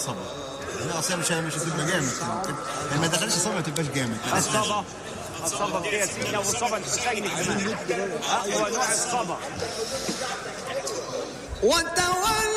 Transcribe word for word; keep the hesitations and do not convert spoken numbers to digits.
الصبا. العصير مش مش تبقى جامد، ما دخلش صبا ما تبقاش جامد. الصبا الصبا بداية سينا والصبا الحسيني كمان. هو نوع الصبا. وانت